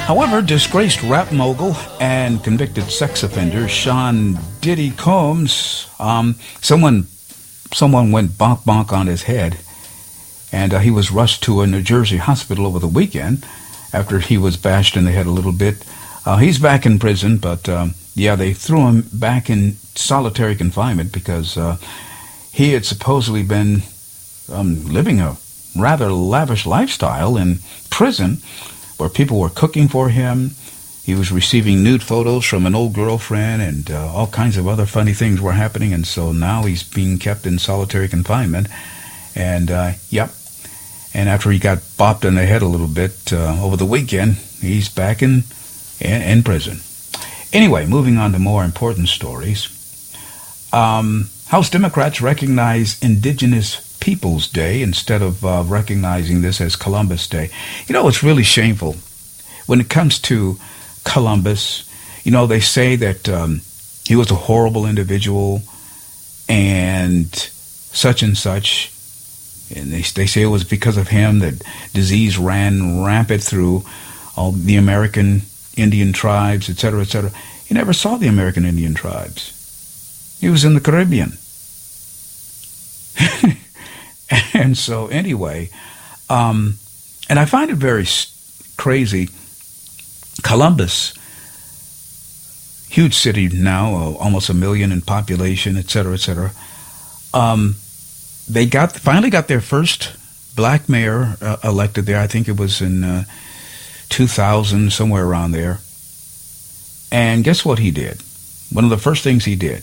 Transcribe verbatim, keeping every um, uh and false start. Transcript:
However, disgraced rap mogul and convicted sex offender Sean Diddy Combs, um, someone, someone went bonk bonk on his head, and uh, he was rushed to a New Jersey hospital over the weekend after he was bashed in the head a little bit. Uh, he's back in prison, but um, yeah, they threw him back in solitary confinement because uh, he had supposedly been um, living a rather lavish lifestyle in prison, where people were cooking for him. He was receiving nude photos from an old girlfriend, and uh, all kinds of other funny things were happening. And so now he's being kept in solitary confinement. And, uh, yep. And after he got bopped in the head a little bit uh, over the weekend, he's back in, in, in prison. Anyway, moving on to more important stories. Um, House Democrats recognize Indigenous Peoples Day instead of uh, recognizing this as Columbus Day. You know, it's really shameful when it comes to Columbus. You know, they say that um, he was a horrible individual and such and such, and they, they say it was because of him that disease ran rampant through all the American Indian tribes, et cetera, et cetera. He never saw the American Indian tribes. He was in the Caribbean. And so anyway, um, and I find it very crazy, Columbus, huge city now, uh, almost a million in population, et cetera, et cetera. Um, they got finally got their first black mayor uh, elected there. I think it was in uh, two thousand, somewhere around there. And guess what he did? One of the first things he did,